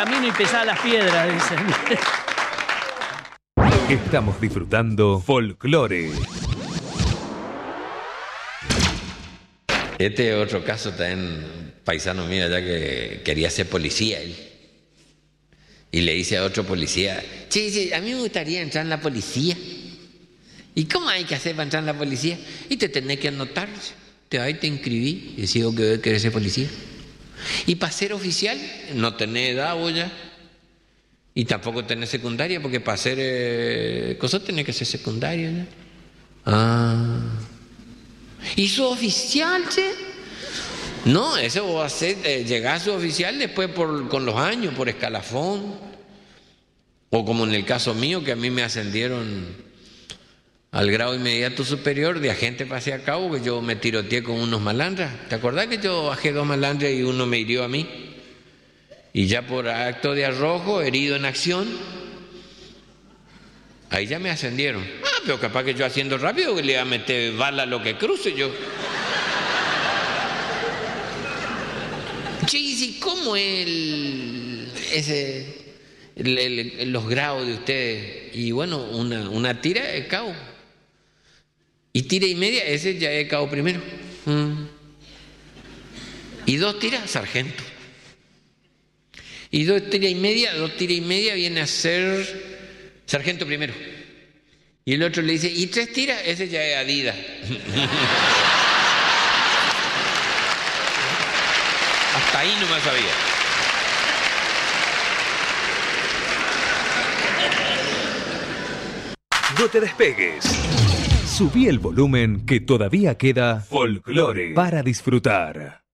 camino y pesaba las piedras, dicen. Estamos disfrutando Folclore. Este es otro caso también, paisano mío allá que quería ser policía él. Y le dice a otro policía, che, a mí me gustaría entrar en la policía. ¿Y cómo hay que hacer para entrar en la policía? Y te tenés que anotar, ahí te inscribí y decido que querés ser policía. Y para ser oficial, no tenés edad vos ya. Y tampoco tenés secundaria, porque para ser cosas tenés que ser secundario ya. Ah. ¿Y su oficial, che? No, eso vos hacer, llegar a su oficial después con los años, por escalafón. O como en el caso mío, que a mí me ascendieron al grado inmediato superior de agente pasé a cabo, que yo me tiroteé con unos malandras. ¿Te acordás que yo bajé 2 malandras y uno me hirió a mí? Y ya por acto de arrojo, herido en acción, ahí ya me ascendieron. Ah, pero capaz que yo haciendo rápido le iba a meter bala a lo que cruce yo. Che, ¿y cómo los grados de ustedes? Y bueno, una tira es cabo. Y tira y media, ese ya es cabo primero. Y 2 tiras, sargento. Y 2 tiras y media viene a ser sargento primero. Y el otro le dice, y 3 tiras, ese ya es Adidas. Hasta ahí no me sabía. No te despegues. Subí el volumen que todavía queda Folclore para disfrutar.